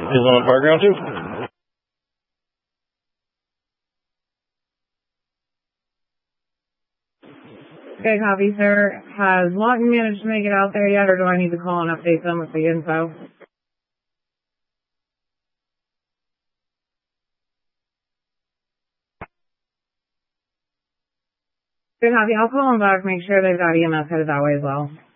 Is on the park ground too? Okay, copy, sir. Has Lawton managed to make it out there yet, or do I need to call and update them with the info? Good, copy. I'll call them back, make sure they've got EMS headed that way as well.